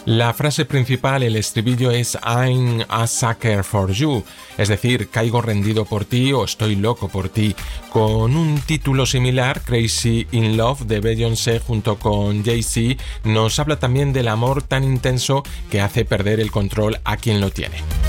La frase principal, el estribillo, es I'm a sucker for you, es decir, caigo rendido por ti o estoy loco por ti. Con un título similar, Crazy in Love de Beyoncé junto con Jay-Z nos habla también del amor tan intenso que hace perder el control a quien lo tiene.